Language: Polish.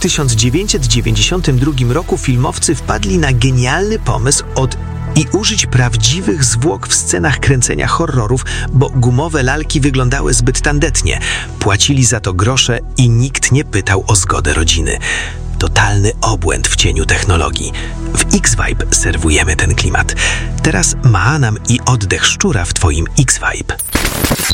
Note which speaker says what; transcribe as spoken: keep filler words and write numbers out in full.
Speaker 1: tysiąc dziewięćset dziewięćdziesiątym drugim roku filmowcy wpadli na genialny pomysł od i użyć prawdziwych zwłok w scenach kręcenia horrorów, bo gumowe lalki wyglądały zbyt tandetnie. Płacili za to grosze i nikt nie pytał o zgodę rodziny. Totalny obłęd w cieniu technologii. W X-Vibe serwujemy ten klimat. Teraz Maanam i oddech szczura w twoim X-Vibe.